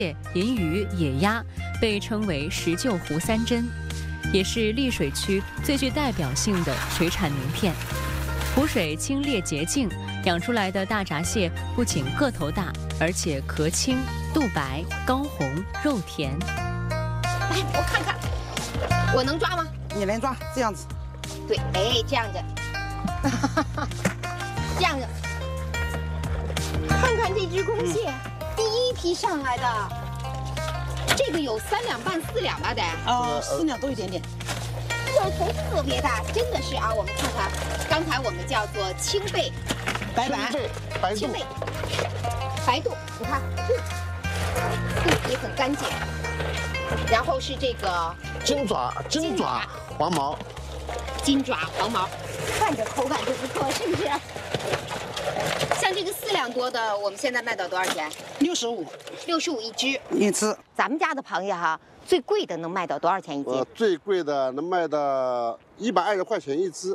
银鱼、野鸭被称为石臼湖三珍，也是溧水区最具代表性的水产名片。湖水清冽洁净，养出来的大闸蟹不仅个头大，而且壳轻、肚白、膏红、肉甜。 来，我看看，我能抓吗？ 你能抓，这样子。 对，哎，这样子，这样子。看看这只公蟹，第一批上来的，这个有3两半、4两吧得。 4两多一点点。 个头特别大，真的是啊！我们看看，刚才我们叫做青背、 白板、 青背、白肚，你看，肚皮很干净。然后是这个金爪黄毛， 金爪黄毛，看着口感就不错，是不是？像这个4两多的，我们现在卖到多少钱？65一只。 一只。 咱们家的螃蟹哈，最贵的能卖到多少钱一斤？ 最贵的能卖到120块钱一只。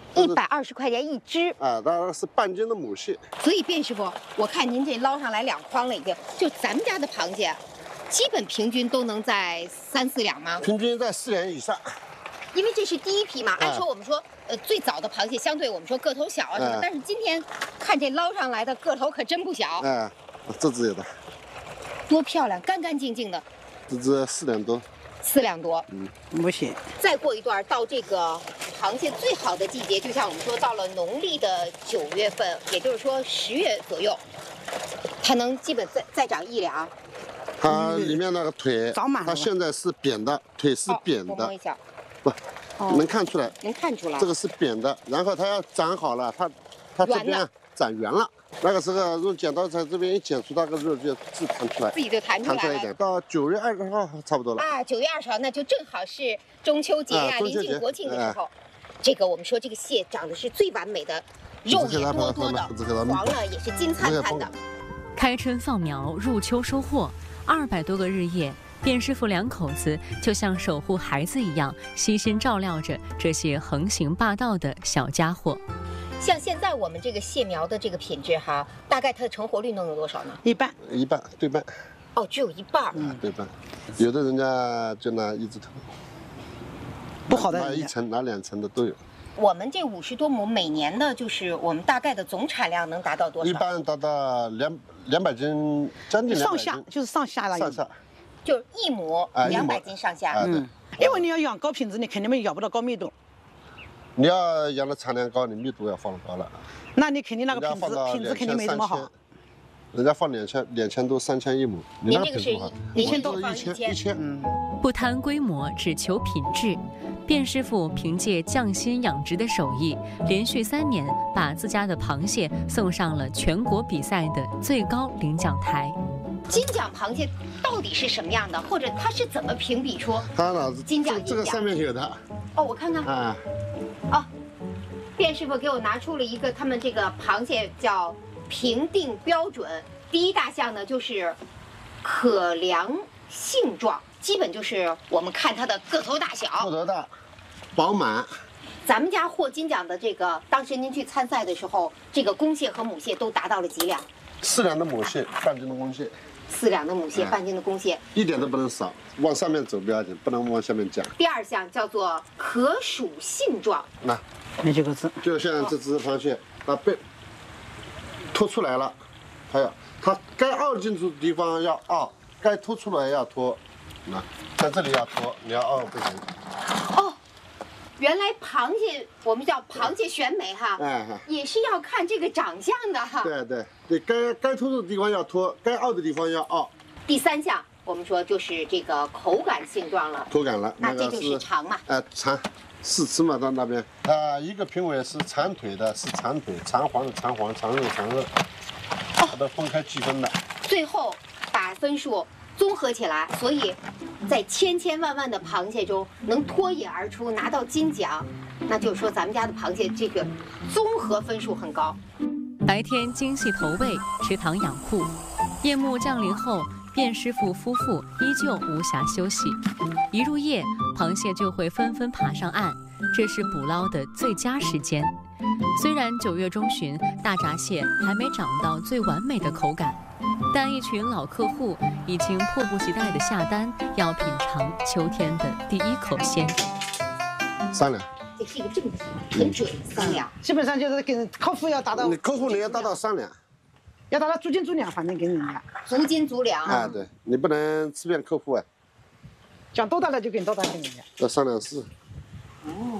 120块钱一只啊，当然是半斤的母蟹。 所以卞师傅，我看您这捞上来2筐了，已经。就咱们家的螃蟹，基本平均都能在3、4两吗？ 平均在4两以上。 因为这是第一批嘛，按说我们说，最早的螃蟹相对我们说个头小啊什么，但是今天看这捞上来的个头可真不小。 这只有的， 多漂亮，干干净净的。 这只4两多。 4两多， 母蟹。 再过一段到这个螃蟹最好的季节，就像我们说到了农历的9月份，也就是说10月左右，它能基本再长1两。 它里面那个腿长满了， 它现在是扁的，腿是扁的。 我摸一下。 不，能看出来。 能看出来。 这个是扁的，然后它要长好了，它这边长圆了。那个时候用剪刀在这边一剪出那个肉就自弹出来， 自己就弹出来了。 一点。到9月20号差不多了。 啊，9月20号那就正好是中秋节呀，临近国庆的时候。这个我们说这个蟹长得是最完美的，肉也多多的，黄了也是金灿灿的。 开春放苗，入秋收获，200多个日夜。卞师傅2口子就像守护孩子一样，悉心照料着这些横行霸道的小家伙。 像现在我们这个蟹苗的这个品质哈，大概它的成活率能有多少呢？ 一半对半。 哦，只有一半。 对半。有的人家就拿1只头， 不好的拿1层、拿2层的都有。 我们这50多亩每年的就是我们大概的总产量能达到多少？ 一般达到200斤，将近200斤。 上下就是上下了。 上下。 就是1亩200斤上下。 因为你要养高品质，你肯定养不到高密度。 你要养的产量高，你密度要放高了。 那你肯定那个品质肯定没这么好。 人家放2000多、3000一亩， 您这个是1000多放 1000。 不贪规模，只求品质。卞师傅凭借匠心养殖的手艺，连续3年把自家的螃蟹送上了全国比赛的最高领奖台。 金奖螃蟹到底是什么样的，或者它是怎么评比出金奖？ 这个上面有的。 哦，我看看。卞师傅给我拿出了一个他们这个螃蟹叫评定标准，第1大项呢就是可量性状，基本就是我们看它的个头大小。 个头大，饱满。 咱们家获金奖的这个，当时您去参赛的时候，这个公蟹和母蟹都达到了几两 ？4两的母蟹，半斤的公蟹。 4两的母蟹，半斤的公蟹， 一点都不能少，往上面走不要紧，不能往下面降。 第2项叫做可属性状。 那几个字， 就像这只螃蟹，它被拖出来了，它该凹进去的地方要凹，该拖出来要拖。在这里要拖，你要凹不行。 原来螃蟹我们叫螃蟹选美哈，也是要看这个长相的哈。 对，该拖的地方要拖，该凹的地方要凹。 第3项我们说就是这个口感性状了。 口感了， 那这就是长嘛。 长，4吃嘛，到那边。一个评委是长腿的，是长腿；长黄的长黄，长肉长肉。它都分开计分的。 最后把分数综合起来，所以在千万的螃蟹中能脱颖而出拿到金奖，那就是说咱们家的螃蟹这个综合分数很高。 白天精细投喂，池塘养护，夜幕降临后，卞师傅夫妇依旧无暇休息。一入夜，螃蟹就会纷纷爬上岸，这是捕捞的最佳时间。虽然9月中旬大闸蟹还没长到最完美的口感， 但一群老客户已经迫不及待地下单，要品尝秋天的第一口鲜。 3两， 这是一个正题，很准，3两。 基本上就是跟客户要达到， 你客户你要达到3两， 要达到足斤足两，反正给人家。 足斤足两。 哎，对你不能欺骗客户啊。 讲多大的就给多大给人家。 要3两4。 哦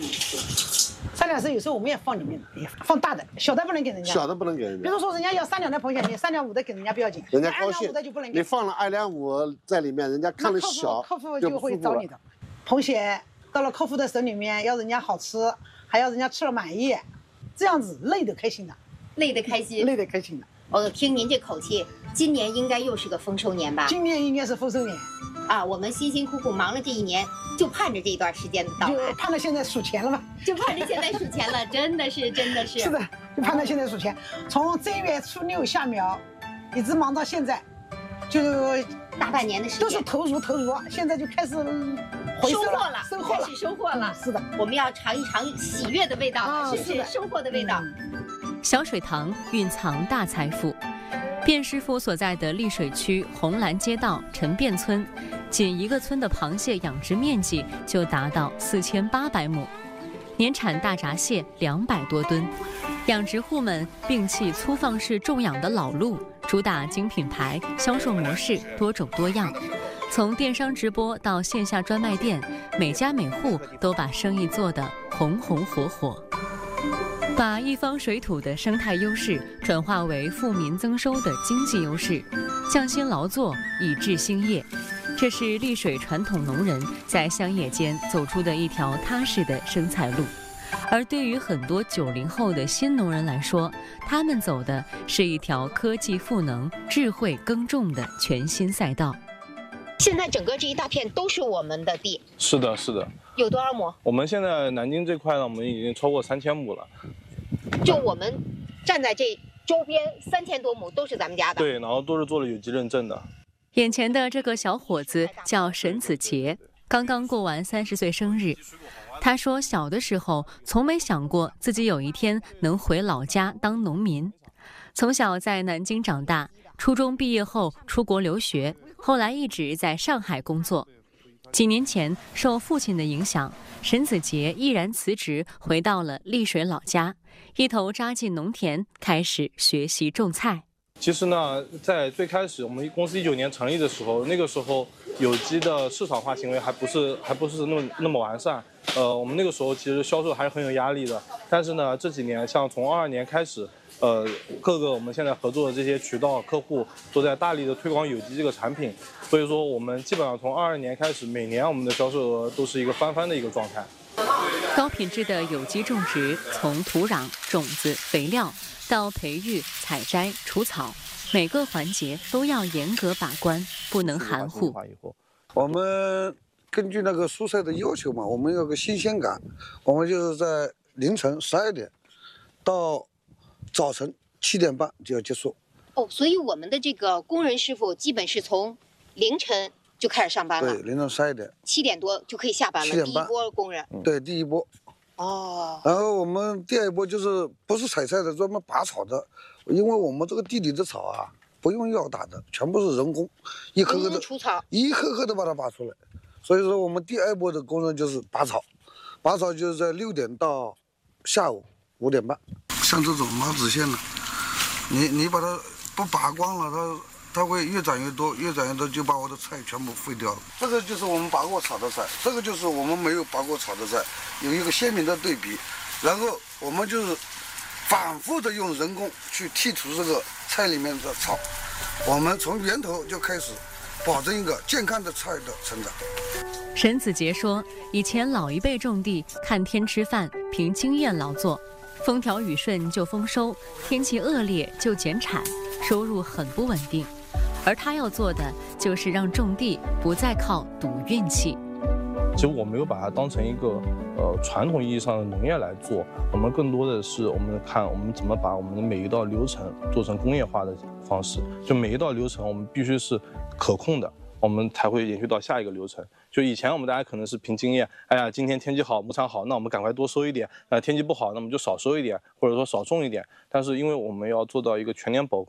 3两4有时候我们也放里面，也放大的，小的不能给人家。 小的不能给人家。 比如说人家要3两的螃蟹，你3两5的给人家不要紧， 人家高兴 2两5的就不能给。 你放了2两5在里面，人家看了小， 客户就会找你的。螃蟹到了客户的手里面，要人家好吃，还要人家吃了满意，这样子累得开心的。 累得开心。 累得开心的。 我听您这口气，今年应该又是个丰收年吧？ 今年应该是丰收年。 啊，我们辛辛苦苦忙了这1年，就盼着这一段时间的到来， 就盼着现在数钱了嘛。 就盼着现在数钱了，真的是。 是的，就盼着现在数钱，从正月初6下苗，一直忙到现在，就大半年的时间都是投入，现在就开始回收了， 开始收获了。 是的， 我们要尝一尝喜悦的味道了，是的， 收获的味道。 小水塘蕴藏大财富。卞师傅所在的溧水区红蓝街道陈卞村，仅一个村的螃蟹养殖面积就达到4800亩，年产大闸蟹200多吨。养殖户们摒弃粗放式种养的老路，主打精品牌，销售模式多种多样。从电商直播到线下专卖店，每家每户都把生意做得红红火火。把一方水土的生态优势转化为富民增收的经济优势，匠心劳作以制兴业，这是溧水传统农人在乡野间走出的一条踏实的生财路。而对于很多90后的新农人来说，他们走的是一条科技赋能、智慧耕种的全新赛道。 现在整个这一大片都是我们的地。 是的。 有多少亩？ 我们现在南京这块呢，我们已经超过3000亩了。 就我们站在这周边3000多亩都是咱们家的。 对，然后都是做了有机认证的。 眼前的这个小伙子叫沈子杰，刚刚过完30岁生日。他说，小的时候从没想过自己有一天能回老家当农民。从小在南京长大，初中毕业后出国留学，后来一直在上海工作。几年前，受父亲的影响，沈子杰毅然辞职，回到了溧水老家，一头扎进农田，开始学习种菜。 其实呢，在最开始我们公司19年成立的时候，那个时候有机的市场化行为还不是那么完善。我们那个时候其实销售还是很有压力的。但是呢，这几年像从22年开始，各个我们现在合作的这些渠道客户都在大力的推广有机这个产品，所以说我们基本上从22年开始，每年我们的销售额都是一个翻番的一个状态。 高品质的有机种植，从土壤、种子、肥料到培育、采摘、除草，每个环节都要严格把关，不能含糊。 我们根据那个蔬菜的要求嘛，我们有个新鲜感，我们就是在凌晨12点到早晨7点半就要结束。 哦，所以我们的这个工人师傅基本是从凌晨就开始上班了。 对，凌晨12点 ，7点多就可以下班了。第一波工人。 对，第一波。 哦。 然后我们第二波就是不是采菜的，专门拔草的，因为我们这个地里的草啊，不用药打的，全部是人工，一颗颗的除草， 一颗颗的把它拔出来。所以说我们第二波的工人就是拔草，拔草就是在6点到下午5点半。像这种麻子线呢，你把它不拔光了，它会越长越多，越长越多就把我的菜全部废掉了。这个就是我们拔过草的菜，这个就是我们没有拔过草的菜，有一个鲜明的对比。然后我们就是反复的用人工去剔除这个菜里面的草，我们从源头就开始保证一个健康的菜的成长。 沈子杰说，以前老一辈种地看天吃饭，凭经验劳作，风调雨顺就丰收，天气恶劣就减产，收入很不稳定。而他要做的就是让种地不再靠赌运气。 其实我没有把它当成一个传统意义上的农业来做，我们更多的是我们看我们怎么把我们的每一道流程做成工业化的方式，就每一道流程我们必须是可控的，我们才会延续到下一个流程。就以前我们大家可能是凭经验，哎呀，今天天气好，牧场好，那我们赶快多收一点；天气不好，那我们就少收一点，或者说少种一点。但是因为我们要做到一个全年保供，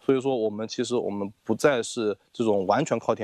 所以说我们其实不再是这种完全靠天